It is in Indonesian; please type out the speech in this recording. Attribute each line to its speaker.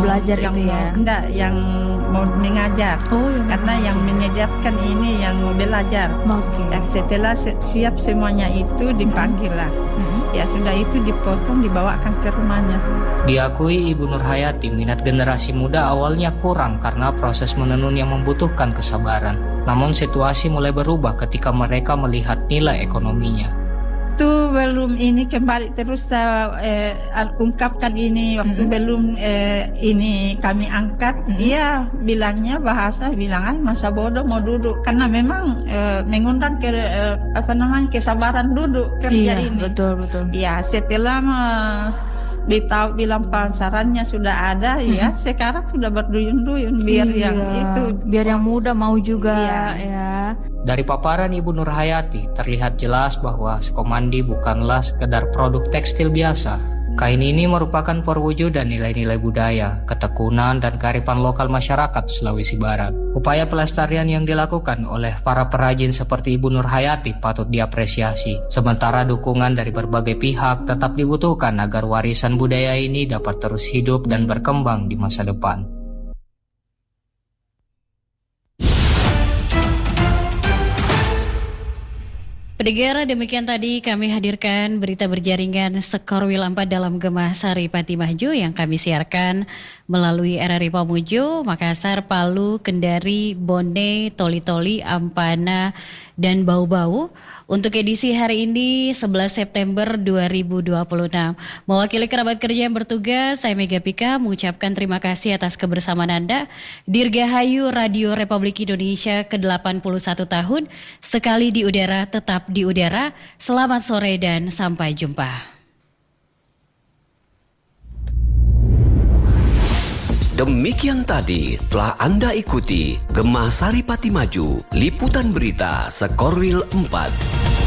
Speaker 1: belajar
Speaker 2: yang
Speaker 1: itu ya?
Speaker 2: Enggak, yang mau mengajar.
Speaker 1: Oh, yang
Speaker 2: Karena yang menyediakan ini yang mau belajar.
Speaker 1: Oke.
Speaker 2: Ya, setelah siap semuanya itu dipanggil lah. Ya sudah itu dipotong dibawakan ke rumahnya.
Speaker 3: Diakui Ibu Nurhayati, minat generasi muda awalnya kurang karena proses menenun yang membutuhkan kesabaran. Namun situasi mulai berubah ketika mereka melihat nilai ekonominya.
Speaker 2: Itu belum ini kembali terus ungkapkan ini waktu belum ini kami angkat. Dia bilangnya bilang masa bodoh mau duduk karena memang mengundang kesabaran duduk kerja
Speaker 1: Iya,
Speaker 2: ini.
Speaker 1: betul.
Speaker 2: Ya setelah bilang pasarannya sudah ada ya sekarang sudah berduyun-duyun biar
Speaker 1: biar yang muda mau juga ya.
Speaker 3: Dari paparan Ibu Nurhayati terlihat jelas bahwa Sukomandi bukanlah sekedar produk tekstil biasa. Kain ini merupakan perwujudan nilai-nilai budaya, ketekunan, dan kearifan lokal masyarakat Sulawesi Barat. Upaya pelestarian yang dilakukan oleh para perajin seperti Ibu Nurhayati patut diapresiasi. Sementara dukungan dari berbagai pihak tetap dibutuhkan agar warisan budaya ini dapat terus hidup dan berkembang di masa depan.
Speaker 4: Pendengar, demikian tadi kami hadirkan berita berjaringan Sekorwil 4 dalam Gemah Sari Pati Maju yang kami siarkan melalui RRI Pamuju, Makassar, Palu, Kendari, Bone, Toli-Toli, Ampana, dan Bau-Bau. Untuk edisi hari ini 11 September 2026. Mewakili kerabat kerja yang bertugas, saya Mega Pika mengucapkan terima kasih atas kebersamaan Anda. Dirgahayu Radio Republik Indonesia ke-81 tahun, sekali di udara tetap di udara. Selamat sore dan sampai jumpa.
Speaker 5: Demikian tadi telah Anda ikuti Gemah Sari Pati Maju, liputan berita Sekorwil 4.